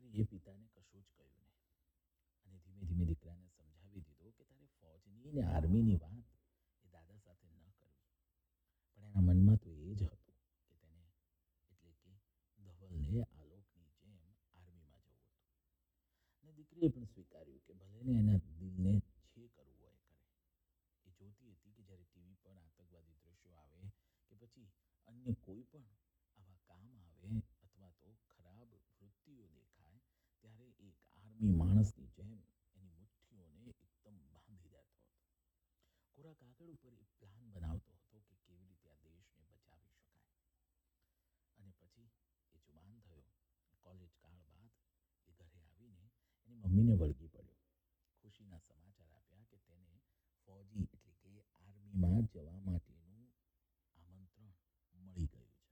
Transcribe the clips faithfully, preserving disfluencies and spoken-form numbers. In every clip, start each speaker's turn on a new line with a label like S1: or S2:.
S1: દીકરીએ પિતાને કશું જ કહ્યું નહીં અને ધીમે ધીમે દીકરાને સમજાવી દીધો કે તારે ફૌજની ને આર્મીની વાત એ દાદા સાથે ન કરવી. પણ એના મનમાં તો એ જ હતું કે તેને એટલે કે ધવલને આલોકની જેમ આર્મીમાં જવું હતું. અને દીકરીએ પણ સ્વીકાર્યું કે ભલેને એના દિલને જે કરવું હોય કરે. એ જોતી હતી કે જ્યારે ટીવી પર આતંકવાદી દ્રશ્યો આવે કે પછી અન્ય કોઈ પણ આવા કામ આવે અથવા તો ખરાબ વૃત્તિઓ દેખાય ત્યારે એક આર્મી માણસની જેમ એની મુઠ્ઠીઓને એકદમ બાંધી દેતો હતો. કોરા કાગળ ઉપર એક પ્લાન બનાવતો હતો કે કેવી રીતે આ દેશને બચાવી શકાય. અને પછી એ જુવાન થયો. કોલેજ કાળ બાદ એ ઘરે આવીને એની મમ્મીને વળગી પડ્યો. ખુશીના સમાચાર આપ્યા કે તેને ફૌજી એટલે કે આર્મીમાં જવા માટેનું આમંત્રણ મળી ગયું છે.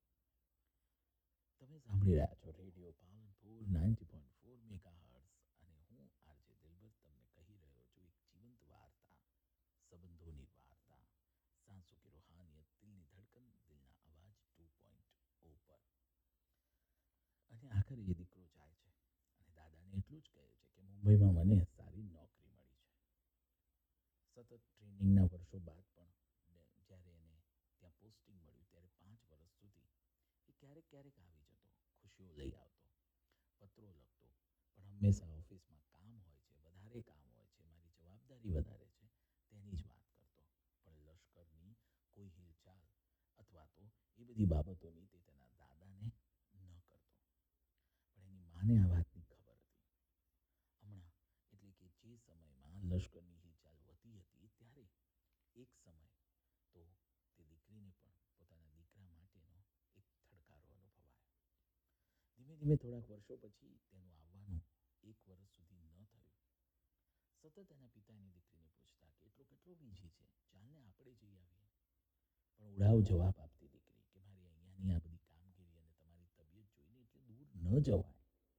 S1: તમે સાંભળી રહ્યા છો radio Palanpur ninety point four megahertz અને હું આરજે દિલબર તમને કહી રહ્યો છું એક જીવંત વાર્તા, સંબંધોની વાર્તા, સાંસો કી રૂહાનિયત, દિલની ધડકન, દિલના અવાજ ટુ પોઈન્ટ ઓ પર. અને આખરે એ દીકરો જાય છે અને દાદાને એટલું જ કહે છે કે મુંબઈમાં મને સારી નોકરી મળી છે. સતત ટ્રેનિંગના વર્ષો બાદ પણ જ્યારે એને ત્યાં પોસ્ટિંગ મળ્યું ત્યારે પાંચ વર્ષ સુધી એ ક્યારેક ક્યારેક આવી જતો, ખુશીઓ લઈ આવતો, પત્રો લખતો, પણ હંમેશા ઓફિસમાં કામ હોય છે, વધારે કામ હોય છે, મારી જવાબદારી વધારે છે તેની જ વાત કરતો. પણ લશ્કરની કોઈ હિલચાલ અથવા તો એ બધી બાબતોની તે તેના દાદાને ન કરતો. પણ એની માને આ વાતની ખબર હતી. હમણાં એટલે કે જે સમયમાં લશ્કરની હિલચાલ વધી હતી ત્યારે એક સમય તો તે દીકરીને પણ પોતાના દીકરા માટેનો એક થડકારો અનુભવાયો. ધીમે ધીમે થોડાક વર્ષો પછી તેનું આવવાનું એક વર્ષ સુધી ન થયું. સતત એના પિતા એની દીકરીને પૂછતા કે એટલો કેટલો બીજી છે, ચાલને આપણે જઈ આવીએ. પણ ઉડાવ જવાબ આપતી દીકરી કે મારી અહીંયાની આ બધી કામગીરી અને તમારી તબિયત જોઈને એટલે દૂર ન જવાય.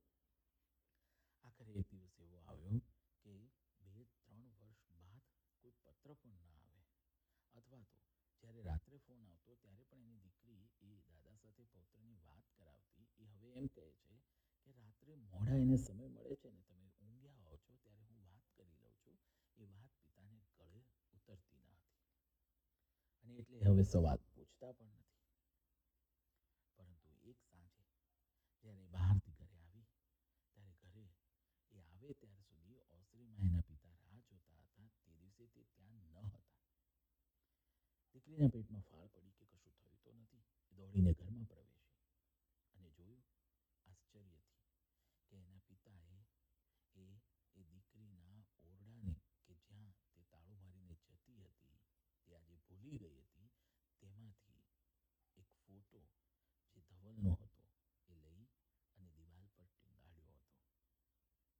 S1: આખરે એક દિવસ એવો આવ્યો કે બે ત્રણ વર્ષ બાદ કોઈ પત્ર પણ ન આવે અથવા તો જ્યારે રાત્રે ફોન આવતો ત્યારે પણ એની દીકરી એ દાદા સાથે પૌત્રની વાત કરાવતી. એ હવે એમ કહે છે કે રાત્રે મોડા એને સમય મળે છે ને તમે ઊંઘ્યા હો છો ત્યારે હું વાત કરી લઉં છું. એ વાત પિતાને ગળે ઉતરતી ન હતી અને એટલે હવે સવાલ પૂછતા પણ નથી. પરંતુ એક સાંજે જ્યારે બહારથી ઘરે આવી ત્યારે ઘરે એ આવે ત્યાર સુધી ઓસરીમાં એના પિતા રાહ જોતા હતા. તે દિવસે તે ત્યાં ન હતા. દીકરીના પેટમાં ફાળ પડી કે કશું થયું તો નથી. એ દોડીને ઘરમાં પ્રવેશી અને જોયું આશ્ચર્યથી કે એના પિતાએ એ એ દીકરીના ઓરડાને કે જ્યાં તે તાળું મારીને જતી હતી તે આજે ભૂલી ગઈ